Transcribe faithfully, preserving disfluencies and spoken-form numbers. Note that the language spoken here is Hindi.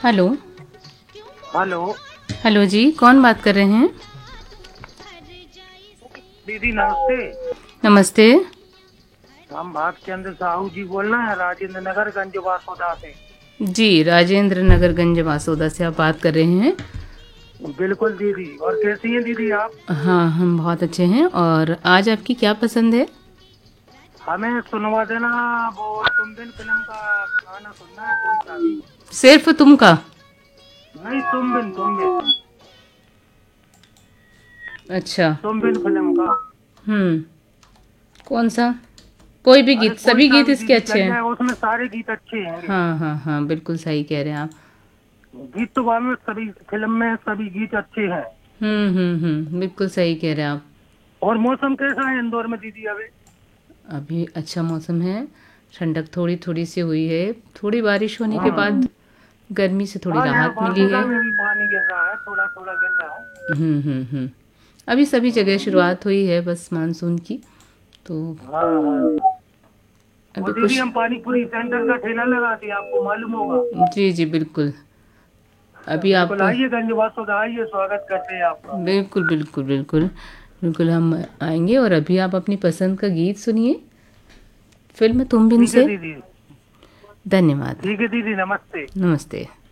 हेलो। हेलो। हेलो जी, कौन बात कर रहे हैं? दीदी नमस्ते। नमस्ते। हम भाग चंद्र साहू जी बोल रहे हैं, राजेंद्र नगर गंज वासोदा से। जी, राजेंद्र नगर गंज वासोदा से आप बात कर रहे हैं। बिल्कुल दीदी, और कैसी हैं दीदी आप? हाँ, हम बहुत अच्छे हैं। और आज आपकी क्या पसंद है? हमें सुनवा देना, वो तुम बिन फिल्म का गाना सुनना है कोई सा भी। सिर्फ तुम का? नहीं, तुम बिन तुम बिन अच्छा। तुम बिन फिल्म का। हम्म। कौन सा? कोई भी अरे गीत, कोई सभी सा गीत भी इसके दीदी अच्छे चल हैं। जाए, उसमें सारे गीत अच्छे हैं। हाँ हाँ हाँ, बिल्कुल सही कह रहे हैं आप। गीत तो हमें सभी फिल्म में सभी गीत अच्छे हैं। हम्म हम्म हम्म, बिल्कुल सही कह रहे हैं आप। और मौसम कैसा है इंदौर में दीदी अभी? अभी अच्छा मौसम है। ठंडक थोड़ी थोड़ी सी हुई है। थोड़ी बारिश होने के हाँ बाद गर्मी से थोड़ी हाँ, यहाँ राहत मिली वासोदा है। में भी पानी गिर रहा है, थोड़ा थोड़ा गिर रहा है। हम्म हम्म हम्म। अभी सभी जगह शुरुआत हुई है बस मानसून की। तो हाँ हाँ। वो अभी दीदी, कुछ। हम पानी पूरी सेंटर का ठेला लगाते हैं, आपको मालूम होगा। जी जी बिल्कुल। हाँ, अभी आप। बिल्कुल आइए गंज वासोदा, आइए, स्वागत करते हैं आपका। बिल्कुल बिल्कुल बिल्कुल। बिल्कुल हम आएंगे। और अभी आप अपनी पसंद का गीत सुनिए, फिल्म तुम बिन ठीक है से। दीदी। धन्यवाद। ठीक है दीदी, नमस्ते। नमस्ते।